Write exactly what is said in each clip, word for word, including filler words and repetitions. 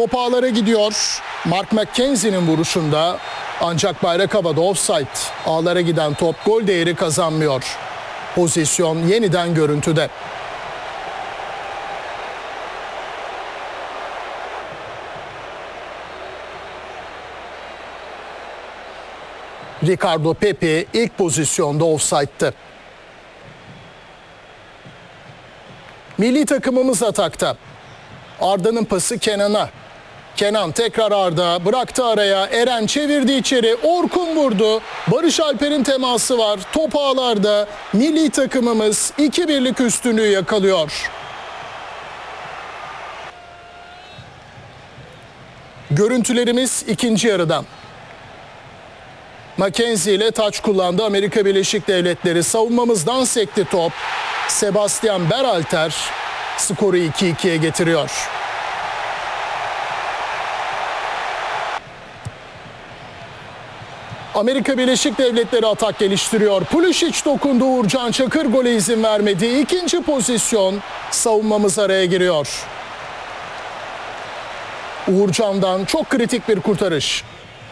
Top ağlara gidiyor. Mark McKenzie'nin vuruşunda, ancak bayrak havada, offside. Ağlara giden top gol değeri kazanmıyor. Pozisyon yeniden görüntüde. Ricardo Pepi ilk pozisyonda offside'tı. Milli takımımız atakta. Arda'nın pası Kenan'a. Kenan tekrar Arda, bıraktı araya. Eren çevirdi içeri. Orkun vurdu. Barış Alper'in teması var. Top ağlarda. Milli takımımız iki birlik üstünlüğü yakalıyor. Görüntülerimiz ikinci yarıdan. Mackenzie ile taç kullandı Amerika Birleşik Devletleri. Savunmamızdan sekti top. Sebastian Berhalter skoru iki ikiye getiriyor. Amerika Birleşik Devletleri atak geliştiriyor. Pulisic dokundu, Uğurcan Çakır gole izin vermedi. İkinci pozisyon, savunmamız araya giriyor. Uğurcan'dan çok kritik bir kurtarış.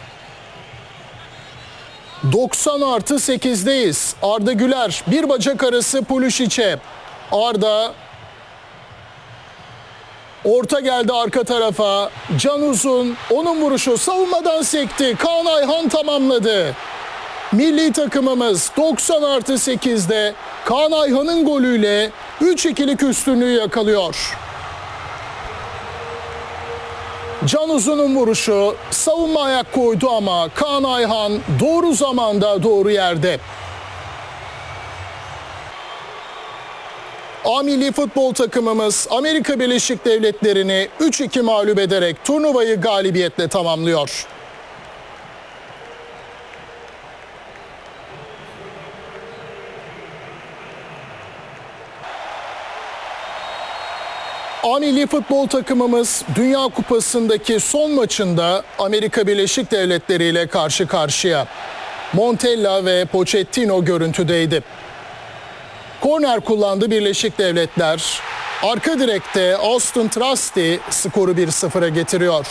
doksan artı sekizdeyiz. Arda Güler bir bacak arası Pulisic'e. Arda orta geldi arka tarafa. Can Uzun, onun vuruşu savunmadan sekti. Kaan Ayhan tamamladı. Milli takımımız doksan artı sekizde Kaan Ayhan'ın golüyle üç ikilik üstünlüğü yakalıyor. Can Uzun'un vuruşu savunma ayak koydu ama Kaan Ayhan doğru zamanda doğru yerde. A milli futbol takımımız Amerika Birleşik Devletleri'ni üç iki mağlup ederek turnuvayı galibiyetle tamamlıyor. A milli futbol takımımız Dünya Kupası'ndaki son maçında Amerika Birleşik Devletleri ile karşı karşıya. Montella ve Pochettino görüntüdeydi. Korner kullandı Birleşik Devletler. Arka direkte Austin Trusty skoru bir sıfıra getiriyor.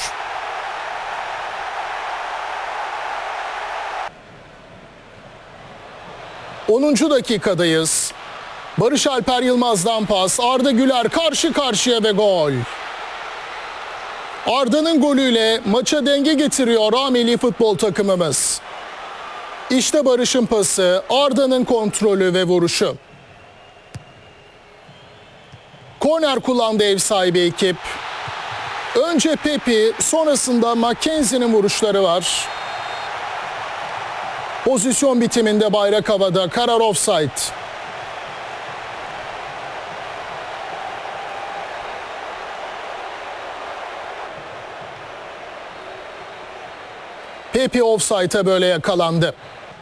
onuncu dakikadayız. Barış Alper Yılmaz'dan pas. Arda Güler karşı karşıya ve gol. Arda'nın golüyle maça denge getiriyor A milli futbol takımımız. İşte Barış'ın pası, Arda'nın kontrolü ve vuruşu. Korner kullandı ev sahibi ekip. Önce Pepi, sonrasında Mackenzie'nin vuruşları var. Pozisyon bitiminde bayrak havada, karar offside. Pepi offside'a böyle yakalandı.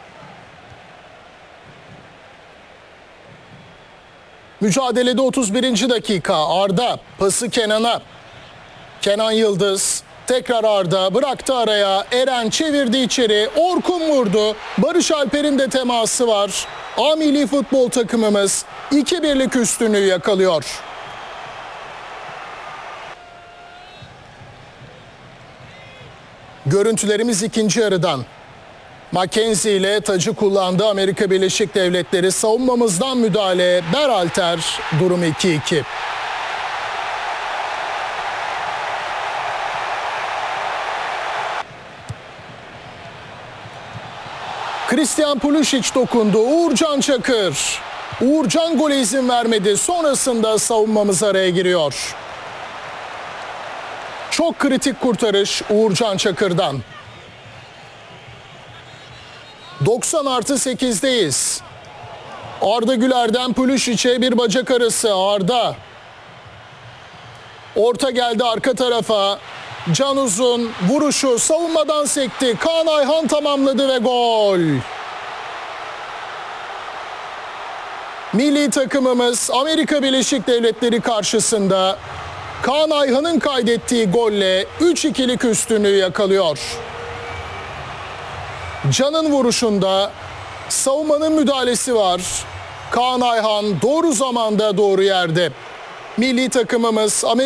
Mücadelede otuz birinci dakika. Arda pası Kenan'a. Kenan Yıldız tekrar Arda, bıraktı araya. Eren çevirdi içeri. Orkun vurdu. Barış Alper'in de teması var. A milli futbol takımımız iki birlik üstünlüğü yakalıyor. Görüntülerimiz ikinci yarıdan. Mackenzie ile tacı kullandı Amerika Birleşik Devletleri. Savunmamızdan müdahale. Berhalter, durum iki iki. Christian Pulisic dokundu. Uğurcan Çakır. Uğurcan gole izin vermedi. Sonrasında savunmamız araya giriyor. Çok kritik kurtarış Uğurcan Çakır'dan. doksan artı sekizdeyiz. Arda Güler'den Pulisic'e bir bacak arası. Arda. Orta geldi arka tarafa. Can Uzun vuruşu savunmadan sekti. Kaan Ayhan tamamladı ve gol. Milli takımımız Amerika Birleşik Devletleri karşısında Kaan Ayhan'ın kaydettiği golle üç ikilik üstünlüğü yakalıyor. Can'ın vuruşunda savunmanın müdahalesi var. Kaan Ayhan doğru zamanda doğru yerde. Milli takımımız Amerika